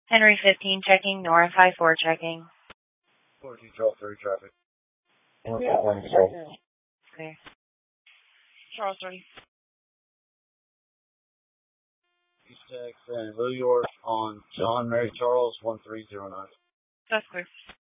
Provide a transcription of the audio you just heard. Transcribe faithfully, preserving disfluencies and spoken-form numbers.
Henry fifteen checking, Nora five four checking. fourteen Charles three traffic. Clear. Charles three. East Texas and New York on John Mary Charles one three zero nine. That's clear.